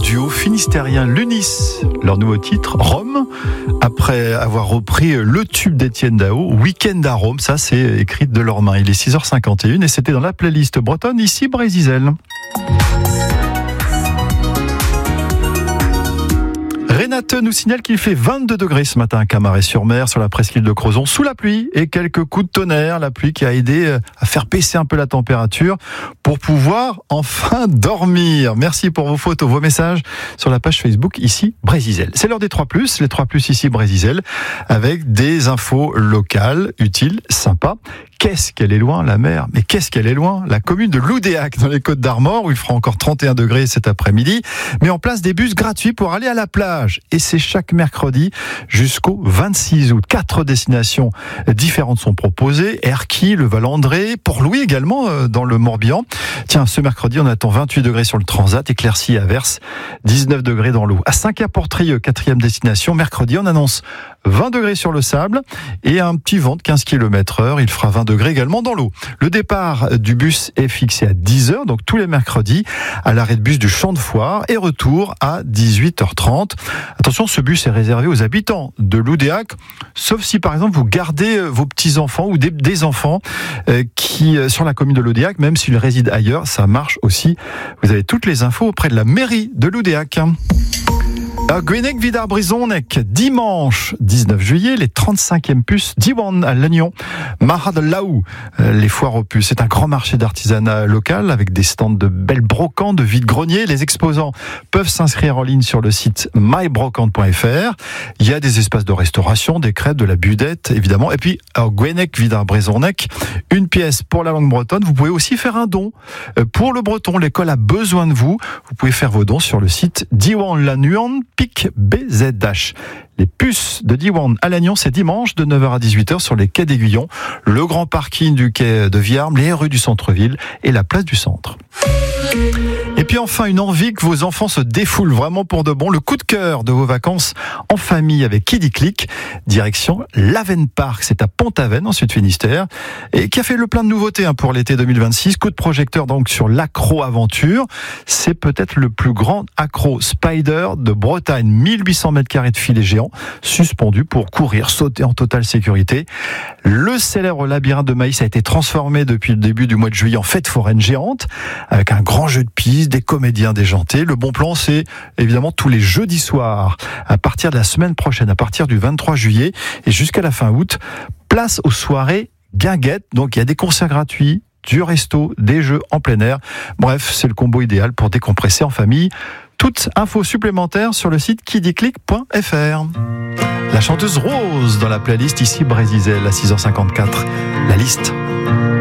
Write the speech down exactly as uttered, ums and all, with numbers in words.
duo finistérien Lunis. Leur nouveau titre, Rome, après avoir repris le tube d'Étienne Dao, Week-end à Rome. Ça, c'est écrit de leurs mains. Il est six heures cinquante et une et c'était dans la playlist bretonne, ici, Brésil. Renate nous signale qu'il fait vingt-deux degrés ce matin à Camaret-sur-Mer, sur la presqu'île de Crozon, sous la pluie et quelques coups de tonnerre. La pluie qui a aidé à faire baisser un peu la température pour pouvoir enfin dormir. Merci pour vos photos, vos messages sur la page Facebook ici Brésil. C'est l'heure des trois plus, les trois plus ici Brésil, avec des infos locales, utiles, sympas. Qu'est-ce qu'elle est loin, la mer, mais qu'est-ce qu'elle est loin, la commune de Loudéac, dans les Côtes-d'Armor, où il fera encore trente et un degrés cet après-midi, met en place des bus gratuits pour aller à la plage. Et c'est chaque mercredi jusqu'au vingt-six août. Quatre destinations différentes sont proposées. Erquy, le Val-André, Port-Louis également, dans le Morbihan. Tiens, ce mercredi, on attend vingt-huit degrés sur le Transat, éclairci à Verse, dix-neuf degrés dans l'eau. À Saint-Quay-Portrieux, quatrième destination, mercredi, on annonce vingt degrés sur le sable et un petit vent de quinze kilomètres heure. Il fera vingt degrés également dans l'eau. Le départ du bus est fixé à dix heures, donc tous les mercredis, à l'arrêt de bus du Champ de Foire et retour à dix-huit heures trente. Attention, ce bus est réservé aux habitants de Loudéac, sauf si par exemple vous gardez vos petits-enfants ou des, des enfants euh, qui euh, sur la commune de Loudéac, même s'ils résident ailleurs, ça marche aussi. Vous avez toutes les infos auprès de la mairie de Loudéac. À Gwenec Vidar Brizonek, dimanche dix-neuf juillet, les trente-cinquièmes puces d'Iwan à Lannion, Mahad Laou, les foires aux puces. C'est un grand marché d'artisanat local avec des stands de belles brocantes, de vide-greniers. Les exposants peuvent s'inscrire en ligne sur le site my brocante point f r. Il y a des espaces de restauration, des crêpes, de la budette, évidemment. Et puis, à Gwenec Vidar Brizonek, une pièce pour la langue bretonne. Vous pouvez aussi faire un don pour le breton. L'école a besoin de vous. Vous pouvez faire vos dons sur le site d'Iwan Lannion. Pic B Z H. Les puces de Diwan à Lannion, c'est dimanche de neuf heures à dix-huit heures sur les quais d'Aiguillon, le grand parking du quai de Viarme, les rues du centre-ville et la place du centre. Et puis enfin, une envie que vos enfants se défoulent vraiment pour de bon, le coup de cœur de vos vacances en famille avec Kiddy Click, direction l'Aven Park, c'est à Pont-Aven en Sud-Finistère, et qui a fait le plein de nouveautés hein, pour l'été deux mille vingt-six. Coup de projecteur donc sur l'accro-aventure, c'est peut-être le plus grand accro spider de Bretagne, mille huit cents mètres carrés de filets géants, suspendu pour courir, sauter en totale sécurité. Le célèbre labyrinthe de maïs a été transformé depuis le début du mois de juillet en fête foraine géante, avec un grand jeu de piste, des comédiens déjantés. Le bon plan, c'est évidemment tous les jeudis soirs, à partir de la semaine prochaine, à partir du vingt-trois juillet et jusqu'à la fin août, place aux soirées guinguettes. Donc il y a des concerts gratuits, du resto, des jeux en plein air. Bref, c'est le combo idéal pour décompresser en famille. Toute info supplémentaire sur le site kiddy click point f r. La chanteuse Rose dans la playlist ici Brésil à six heures cinquante-quatre. La liste.